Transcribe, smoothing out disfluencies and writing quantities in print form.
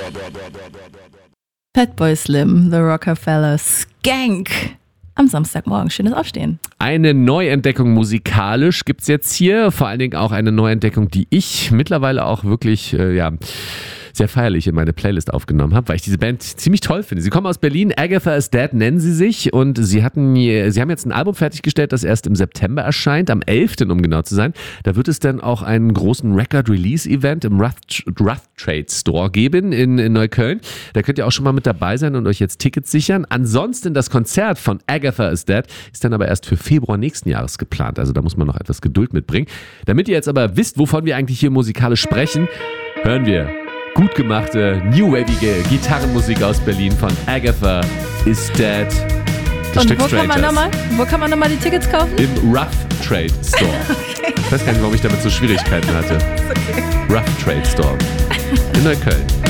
Fatboy Slim, The Rockefeller, Skank. Am Samstagmorgen. Schönes Aufstehen. Eine Neuentdeckung musikalisch gibt's jetzt hier. Vor allen Dingen auch eine Neuentdeckung, die ich mittlerweile auch wirklich, sehr feierlich in meine Playlist aufgenommen habe, weil ich diese Band ziemlich toll finde. Sie kommen aus Berlin, Agatha is Dead nennen sie sich und sie haben jetzt ein Album fertiggestellt, das erst im September erscheint, am 11., um genau zu sein. Da wird es dann auch einen großen Record-Release-Event im Rough Trade Store geben in Neukölln. Da könnt ihr auch schon mal mit dabei sein und euch jetzt Tickets sichern. Ansonsten das Konzert von Agatha is Dead ist dann aber erst für Februar nächsten Jahres geplant. Also da muss man noch etwas Geduld mitbringen. Damit ihr jetzt aber wisst, wovon wir eigentlich hier musikalisch sprechen, hören wir gut gemachte, new-wavige Gitarrenmusik aus Berlin von Agatha is Dead. Das Und Stück wo kann man nochmal die Tickets kaufen? Im Rough Trade Store. Okay. Ich weiß gar nicht, warum ich damit so Schwierigkeiten hatte. Okay. Rough Trade Store in Neukölln.